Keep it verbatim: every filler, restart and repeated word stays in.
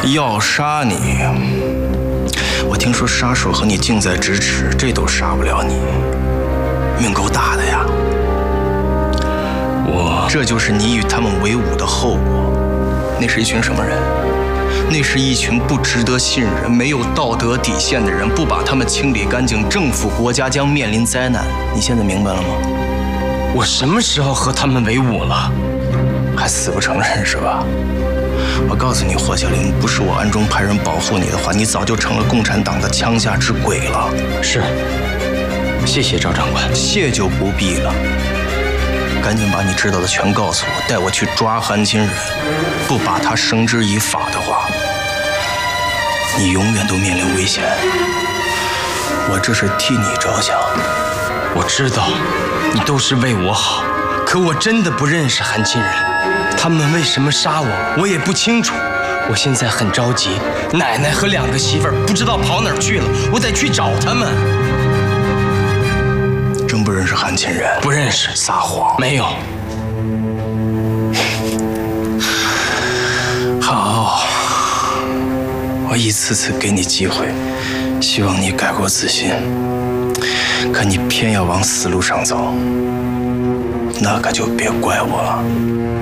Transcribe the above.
要杀你，我听说杀手和你近在咫尺，这都杀不了你，命够大的呀。我这就是你与他们为伍的后果。那是一群什么人？那是一群不值得信任、没有道德底线的人。不把他们清理干净，政府国家将面临灾难。你现在明白了吗？ 我什么时候和他们为伍了？ 还死不承认是吧？我告诉你，霍小玲，不是我暗中派人保护你的话，你早就成了共产党的枪下之鬼了。 是，谢谢赵长官。 谢就不必了。赶紧把你知道的全告诉我，带我去抓韩金人。不把他绳之以法的话，你永远都面临危险。我这是替你着想。 我知道，你都是为我好，可我真的不认识韩金人。他们为什么杀我，我也不清楚。我现在很着急，奶奶和两个媳妇儿不知道跑哪儿去了，我得去找他们。 真不认识韩金人？ 不认识。 撒谎。 没有。 好，我一次次给你机会，希望你改过自新，可你偏要往死路上走，那可就别怪我了。